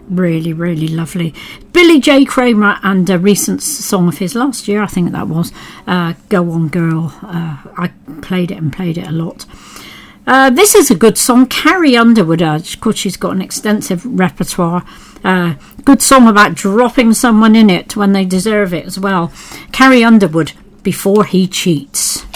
Really, really lovely. Billy J. Kramer and a recent song of his last year, I think that was, Go On Girl. I played it a lot. This is a good song, Carrie Underwood. Of course, she's got an extensive repertoire. Good song about dropping someone in it when they deserve it as well. Carrie Underwood, Before He Cheats.